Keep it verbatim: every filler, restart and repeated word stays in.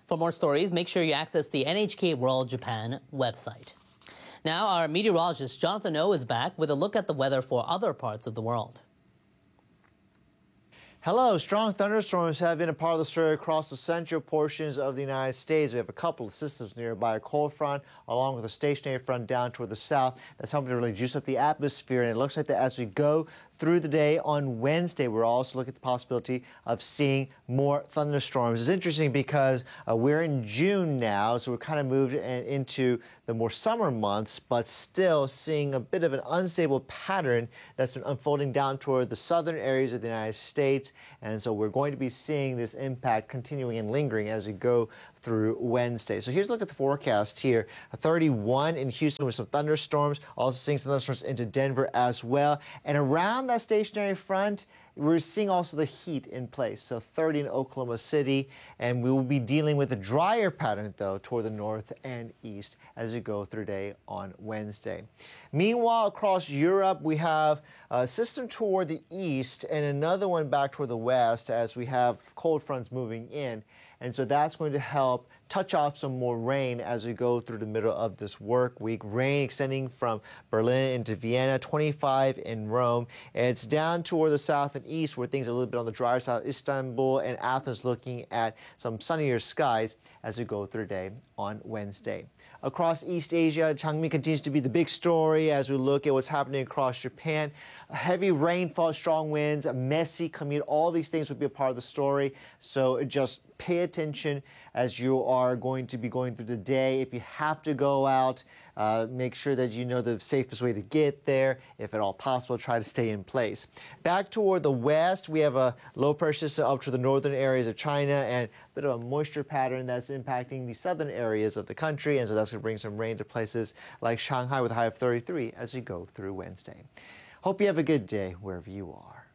For more stories, make sure you access the N H K World Japan website. Now, our meteorologist Jonathan Oh is back with a look at the weather for other parts of the world. Hello. Strong thunderstorms have been a part of the story across the central portions of the United States. We have a couple of systems nearby, a cold front along with a stationary front down toward the south that's helping to really juice up the atmosphere. And it looks like that as we go through the day on Wednesday, we're also looking at the possibility of seeing more thunderstorms. It's interesting because uh, we're in June now, so we're kind of moved in, into the more summer months, but still seeing a bit of an unstable pattern that's been unfolding down toward the southern areas of the United States. And so we're going to be seeing this impact continuing and lingering as we go through Wednesday. So here's a look at the forecast here. thirty-one in Houston with some thunderstorms, also seeing some thunderstorms into Denver as well. And around that stationary front, we're seeing also the heat in place. So thirty in Oklahoma City, and we will be dealing with a drier pattern, though, toward the north and east as we go through day on Wednesday. Meanwhile, across Europe, we have a system toward the east and another one back toward the west as we have cold fronts moving in. And so that's going to help touch off some more rain as we go through the middle of this work week. Rain extending from Berlin into Vienna, twenty-five in Rome. And it's down toward the south and east where things are a little bit on the drier side. Istanbul and Athens looking at some sunnier skies as we go through the day on Wednesday. Across East Asia, Changmi continues to be the big story as we look at what's happening across Japan. Heavy rainfall, strong winds, a messy commute, all these things will be a part of the story. So just pay attention as you are going to be going through the day. If you have to go out, uh, make sure that you know the safest way to get there. If at all possible, try to stay in place. Back toward the west, we have a low pressure system up to the northern areas of China and a bit of a moisture pattern that's impacting the southern areas of the country. And so that's going to bring some rain to places like Shanghai with a high of thirty-three as we go through Wednesday. Hope you have a good day wherever you are.